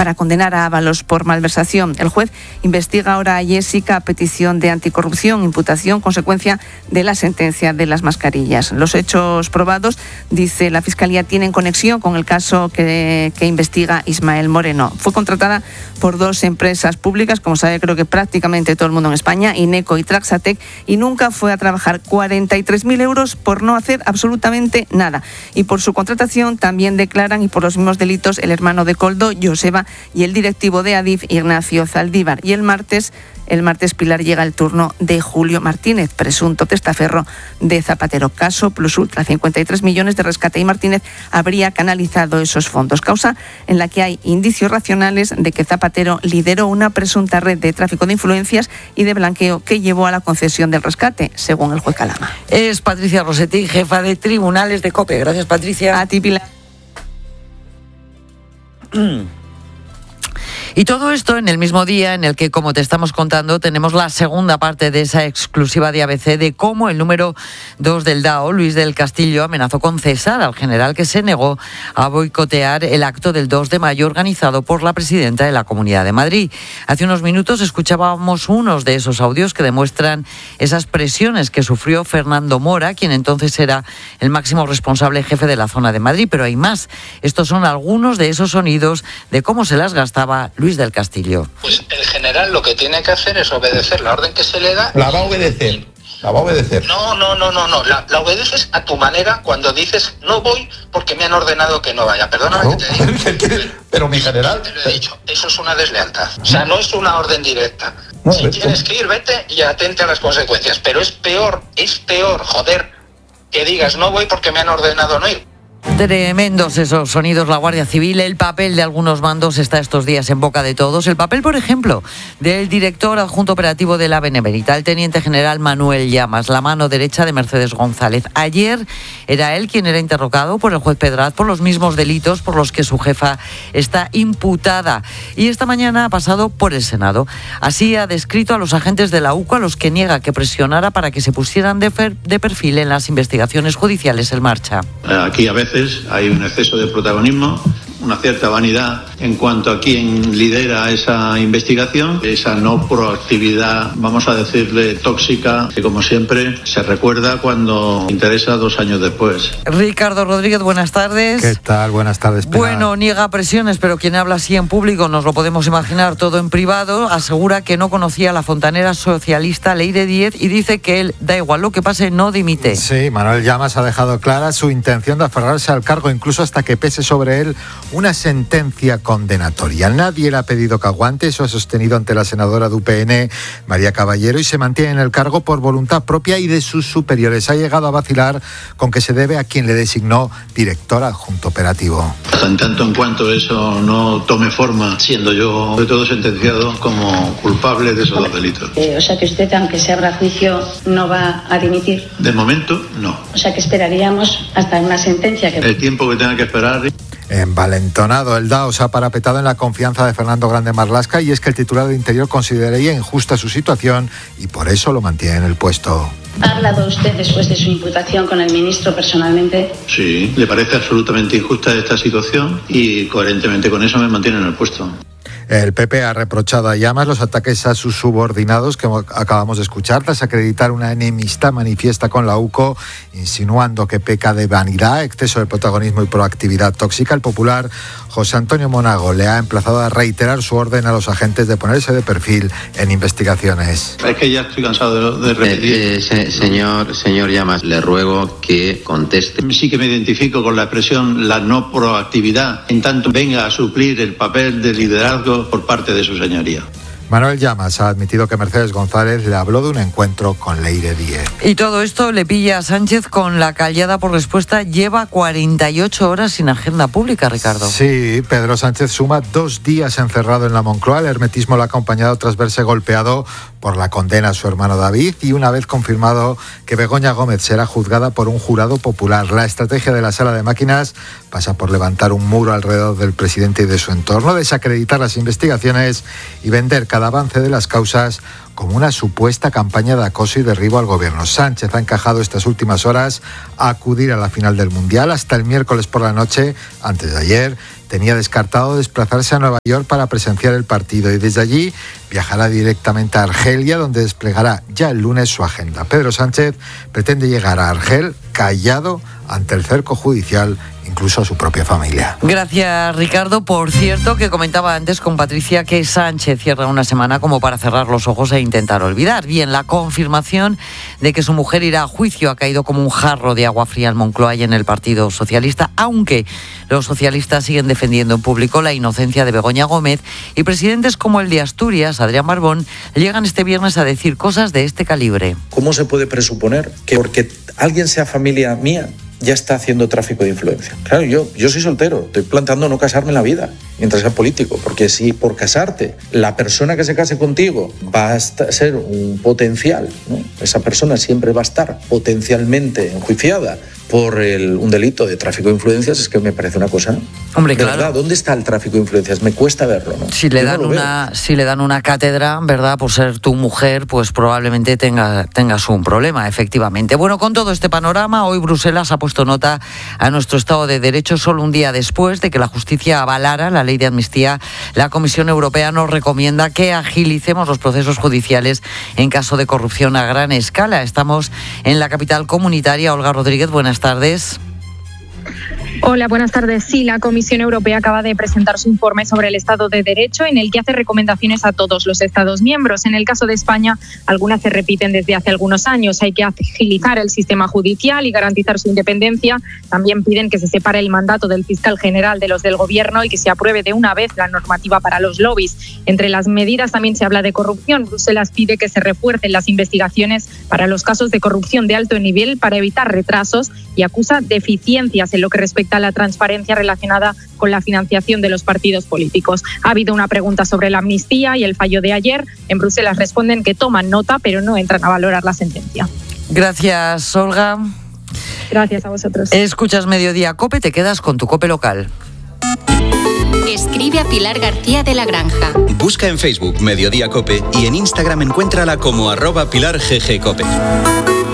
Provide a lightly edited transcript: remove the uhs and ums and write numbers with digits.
para condenar a Ábalos por malversación. El juez investiga ahora a Jessica a petición de anticorrupción, imputación consecuencia de la sentencia de las mascarillas. Los hechos probados, dice la Fiscalía, tienen conexión con el caso que investiga Ismael Moreno. Fue contratada por 2 empresas públicas, como sabe creo que prácticamente todo el mundo en España, Ineco y Traxatec, y nunca fue a trabajar. 43.000 euros por no hacer absolutamente nada. Y por su contratación también declaran, y por los mismos delitos, el hermano de Koldo, Joseba, y el directivo de Adif, Ignacio Zaldívar. Y el martes, Pilar, llega el turno de Julio Martínez, presunto testaferro de Zapatero. Caso Plus Ultra, 53 millones de rescate, y Martínez habría canalizado esos fondos. Causa en la que hay indicios racionales de que Zapatero lideró una presunta red de tráfico de influencias y de blanqueo que llevó a la concesión del rescate, según el juez Calama. Es Patricia Rossetti, jefa de tribunales de COPE. Gracias, Patricia. A ti, Pilar. Y todo esto en el mismo día en el que, como te estamos contando, tenemos la segunda parte de esa exclusiva de ABC de cómo el número 2 del DAO, Luis del Castillo, amenazó con cesar al general que se negó a boicotear el acto del 2 de mayo organizado por la presidenta de la Comunidad de Madrid. Hace unos minutos escuchábamos unos de esos audios que demuestran esas presiones que sufrió Fernando Mora, quien entonces era el máximo responsable jefe de la zona de Madrid. Pero hay más. Estos son algunos de esos sonidos de cómo se las gastaba Luis del Castillo. Pues el general lo que tiene que hacer es obedecer la orden que se le da. La va a obedecer. No. La obedeces a tu manera cuando dices no voy porque me han ordenado que no vaya. Perdóname que te diga. Pero mi general... Te lo he dicho, eso es una deslealtad. O sea, no es una orden directa. No, si tienes que ir, vete y atente a las consecuencias. Pero es peor, joder, que digas no voy porque me han ordenado no ir. Tremendos esos sonidos, la Guardia Civil. El papel de algunos mandos está estos días en boca de todos. El papel, por ejemplo, del director adjunto operativo de la Benemérita, el teniente general Manuel Llamas, la mano derecha de Mercedes González. Ayer era él quien era interrogado por el juez Pedraz por los mismos delitos por los que su jefa está imputada. Y esta mañana ha pasado por el Senado. Así ha descrito a los agentes de la UCO, a los que niega que presionara para que se pusieran de perfil en las investigaciones judiciales en marcha. Aquí a veces hay un exceso de protagonismo, una cierta vanidad en cuanto a quién lidera esa investigación, esa no proactividad, vamos a decirle tóxica, que como siempre se recuerda cuando interesa 2 años después. Ricardo Rodríguez, buenas tardes. ¿Qué tal? Buenas tardes, Pilar. Bueno, niega presiones, pero quien habla así en público, nos lo podemos imaginar todo en privado, asegura que no conocía la fontanera socialista Leire Díez y dice que él, da igual lo que pase, no dimite. Sí, Manuel Llamas ha dejado clara su intención de aferrarse al cargo, incluso hasta que pese sobre él una sentencia condenatoria. Nadie le ha pedido que aguante, eso ha sostenido ante la senadora de UPN, María Caballero, y se mantiene en el cargo por voluntad propia y de sus superiores. Ha llegado a vacilar con que se debe a quien le designó director adjunto operativo. En tanto en cuanto eso no tome forma, siendo yo de todo sentenciado como culpable de esos 2 delitos. O sea que usted, aunque se abra juicio, no va a dimitir. De momento, no. O sea que esperaríamos hasta una sentencia que... El tiempo que tenga que esperar. Envalentonado, el DAO se ha parapetado en la confianza de Fernando Grande Marlaska, y es que el titular de Interior consideraría injusta su situación y por eso lo mantiene en el puesto. ¿Ha hablado usted después de su imputación con el ministro personalmente? Sí, le parece absolutamente injusta esta situación y coherentemente con eso me mantiene en el puesto. El PP ha reprochado a Llamas los ataques a sus subordinados que acabamos de escuchar, tras acreditar una enemistad manifiesta con la UCO, insinuando que peca de vanidad, exceso de protagonismo y proactividad tóxica. El popular José Antonio Monago le ha emplazado a reiterar su orden a los agentes de ponerse de perfil en investigaciones. Es que ya estoy cansado de repetir. Señor Llamas, le ruego que conteste. Sí que me identifico con la expresión la no proactividad, en tanto venga a suplir el papel de liderazgo por parte de su señoría. Manuel Llamas ha admitido que Mercedes González le habló de un encuentro con Leire Díez. Y todo esto le pilla a Sánchez con la callada por respuesta. Lleva 48 horas sin agenda pública, Ricardo. Sí, Pedro Sánchez suma 2 días encerrado en la Moncloa. El hermetismo lo ha acompañado tras verse golpeado por la condena a su hermano David, y una vez confirmado que Begoña Gómez será juzgada por un jurado popular. La estrategia de la sala de máquinas pasa por levantar un muro alrededor del presidente y de su entorno, desacreditar las investigaciones y vender cada cada avance de las causas como una supuesta campaña de acoso y derribo al gobierno. Sánchez ha encajado estas últimas horas a acudir a la final del Mundial. Hasta el miércoles por la noche, antes de ayer, tenía descartado desplazarse a Nueva York para presenciar el partido y desde allí viajará directamente a Argelia, donde desplegará ya el lunes su agenda. Pedro Sánchez pretende llegar a Argel callado ante el cerco judicial, incluso a su propia familia. Gracias, Ricardo. Por cierto, que comentaba antes con Patricia que Sánchez cierra una semana como para cerrar los ojos e intentar olvidar. Bien, la confirmación de que su mujer irá a juicio ha caído como un jarro de agua fría en Moncloa y en el Partido Socialista, aunque los socialistas siguen defendiendo en público la inocencia de Begoña Gómez y presidentes como el de Asturias, Adrián Barbón, llegan este viernes a decir cosas de este calibre. ¿Cómo se puede presuponer que porque alguien sea familia mía ya está haciendo tráfico de influencia? Claro, yo soy soltero, estoy planteando no casarme en la vida mientras sea político, porque si por casarte la persona que se case contigo va a ser un potencial, ¿no? Esa persona siempre va a estar potencialmente enjuiciada por un delito de tráfico de influencias, es que me parece una cosa... Hombre, de claro. verdad, ¿dónde está el tráfico de influencias? Me cuesta verlo, ¿no? Si le dan una cátedra, ¿verdad?, por ser tu mujer, pues probablemente tengas un problema, efectivamente. Bueno, con todo este panorama, hoy Bruselas ha puesto nota a nuestro Estado de Derecho solo un día después de que la justicia avalara la ley de amnistía. La Comisión Europea nos recomienda que agilicemos los procesos judiciales en caso de corrupción a gran escala. Estamos en la capital comunitaria. Olga Rodríguez, buenas tardes. Hola, buenas tardes. Sí, la Comisión Europea acaba de presentar su informe sobre el Estado de Derecho, en el que hace recomendaciones a todos los Estados miembros. En el caso de España, algunas se repiten desde hace algunos años. Hay que agilizar el sistema judicial y garantizar su independencia. También piden que se separe el mandato del fiscal general de los del Gobierno y que se apruebe de una vez la normativa para los lobbies. Entre las medidas también se habla de corrupción. Bruselas pide que se refuercen las investigaciones para los casos de corrupción de alto nivel para evitar retrasos y acusa deficiencias en lo que respecta a la transparencia relacionada con la financiación de los partidos políticos. Ha habido una pregunta sobre la amnistía y el fallo de ayer. En Bruselas responden que toman nota, pero no entran a valorar la sentencia. Gracias, Olga. Gracias a vosotros. Escuchas Mediodía Cope, te quedas con tu Cope local. Escribe a Pilar García de la Granja. Busca en Facebook Mediodía Cope y en Instagram encuéntrala como @PilarGGCope.